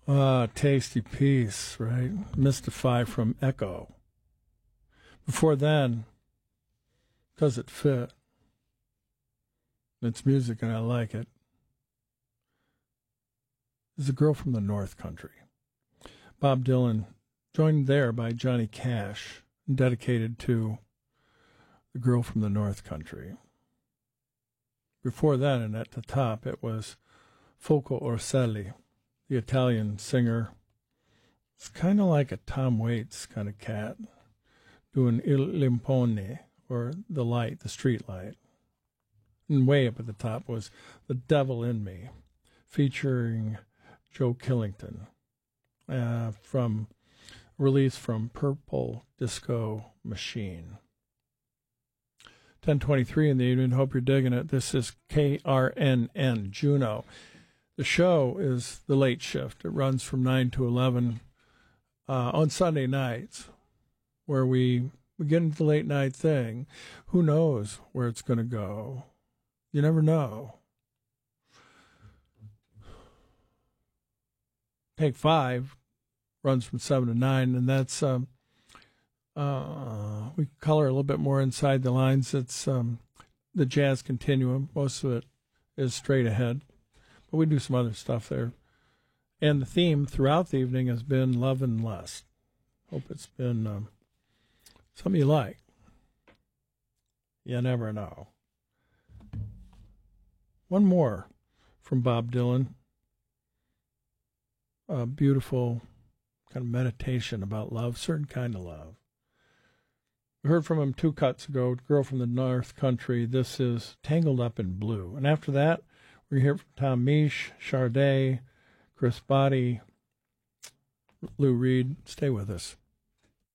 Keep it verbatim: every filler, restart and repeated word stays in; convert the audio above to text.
Ah, Tasty Piece, right? Mystify from Echo. Before then, because it fit, it's music and I like it, is a girl from the North Country. Bob Dylan, joined there by Johnny Cash, dedicated to the girl from the North Country. Before that, and at the top, it was Folco Orselli, the Italian singer. It's kind of like a Tom Waits kind of cat, doing Il Limpone, or the light, the street light. And way up at the top was The Devil in Me, featuring Joe Killington, uh, from release from Purple Disco Machine. ten twenty-three in the evening. Hope you're digging it. This is K R N N, Juneau. The show is The Late Shift. It runs from nine to eleven uh, on Sunday nights, where we, we get into the late night thing. Who knows where it's going to go? You never know. Take Five runs from seven to nine, and that's, um, uh, we color a little bit more inside the lines. It's um, the jazz continuum. Most of it is straight ahead, but we do some other stuff there. And the theme throughout the evening has been love and lust. Hope it's been um, something you like. You never know. One more from Bob Dylan. A beautiful kind of meditation about love, certain kind of love. We heard from him two cuts ago, Girl from the North Country. This is Tangled Up in Blue. And after that, we're here from Tom Misch, Sade, Chris Botti, Lou Reed. Stay with us.